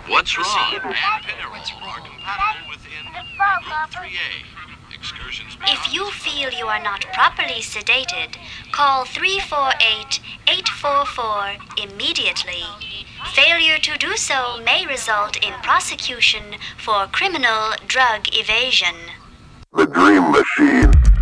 What's wrong? And Pinarol are compatible within Group 3A. Excursions If you feel you are not properly sedated, call 348-844 immediately. Failure to do so may result in prosecution for criminal drug evasion. The Dream Machine.